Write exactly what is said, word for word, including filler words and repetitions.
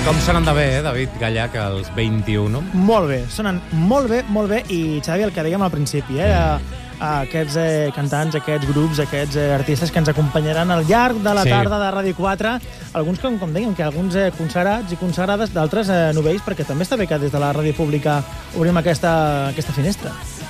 Com sonen de bé, eh, David Gallach, els vint-i-u? Molt bé, sonen molt bé, molt bé, i Xavi, el que dèiem al principi, eh, a, a aquests eh, cantants, aquests grups, aquests eh, artistes que ens acompanyaran al llarg de la Sí. tarda de Ràdio quatre, alguns, com, com dèiem, que alguns eh, consagrats i consagrades, d'altres eh, novells, perquè també està bé que des de la ràdio pública obrim aquesta, aquesta finestra.